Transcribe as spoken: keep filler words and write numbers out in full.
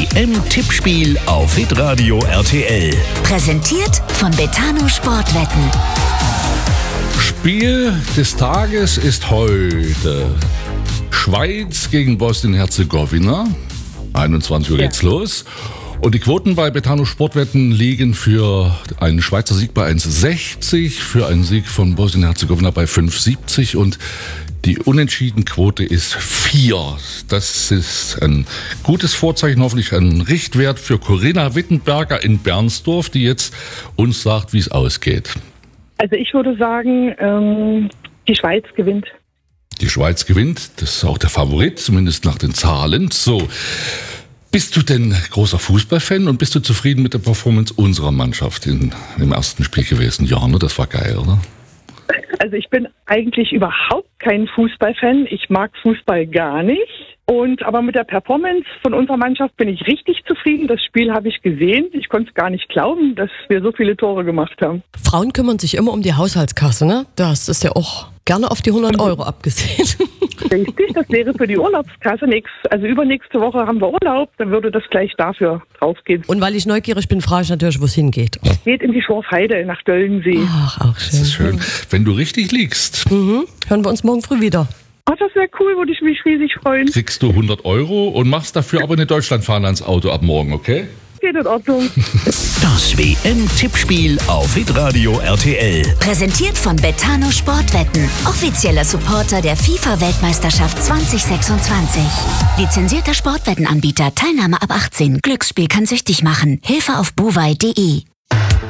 W M-Tippspiel auf Hitradio R T L. Präsentiert von Betano Sportwetten. Spiel des Tages ist heute Schweiz gegen Bosnien-Herzegowina. einundzwanzig Uhr geht's los. Und die Quoten bei Betano Sportwetten liegen für einen Schweizer Sieg bei eins Komma sechzig, für einen Sieg von Bosnien-Herzegowina bei fünf Komma siebzig und die Unentschieden-Quote ist vier. Das ist ein gutes Vorzeichen, hoffentlich ein Richtwert für Corinna Wittenberger in Bernsdorf, die jetzt uns sagt, wie es ausgeht. Also ich würde sagen, ähm, die Schweiz gewinnt. Die Schweiz gewinnt, das ist auch der Favorit, zumindest nach den Zahlen. So, bist du denn großer Fußballfan und bist du zufrieden mit der Performance unserer Mannschaft in, im ersten Spiel gewesen? Ja, ne? Das war geil, oder? Also ich bin eigentlich überhaupt kein Fußballfan. Ich mag Fußball gar nicht. Und aber mit der Performance von unserer Mannschaft bin ich richtig zufrieden. Das Spiel habe ich gesehen. Ich konnte es gar nicht glauben, dass wir so viele Tore gemacht haben. Frauen kümmern sich immer um die Haushaltskasse, ne? Das ist ja auch gerne auf die hundert Euro abgesehen. Richtig, das wäre für die Urlaubskasse. Nächst, also übernächste Woche haben wir Urlaub, dann würde das gleich dafür draufgehen. Und weil ich neugierig bin, frage ich natürlich, wo es hingeht. Es geht in die Schorfheide nach Döllensee. Ach, auch schön. Das ist schön. Wenn du richtig liegst, Mhm. Hören wir uns morgen früh wieder. Ach, das wäre cool, würde ich mich riesig freuen. kriegst du hundert Euro und machst dafür aber eine Deutschlandfahne ans Auto ab morgen, okay? Geht in Ordnung. Das W M-Tippspiel auf Hitradio R T L. Präsentiert von Betano Sportwetten. Offizieller Supporter der FIFA-Weltmeisterschaft zwanzig sechsundzwanzig. Lizenzierter Sportwettenanbieter. Teilnahme ab achtzehn. Glücksspiel kann süchtig machen. Hilfe auf buwei punkt de.